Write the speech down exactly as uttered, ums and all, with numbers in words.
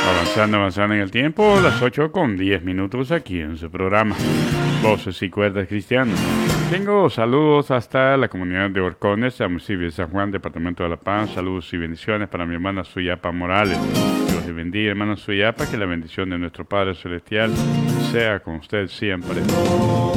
Avanzando, avanzando en el tiempo, las ocho con diez minutos aquí en su programa Voces y Cuerdas Cristianas. Tengo saludos hasta la comunidad de Horcones, municipio de San Juan, departamento de La Paz. Saludos y bendiciones para mi hermana Suyapa Morales. Dios le bendiga, hermana Suyapa, que la bendición de nuestro Padre Celestial sea con usted siempre.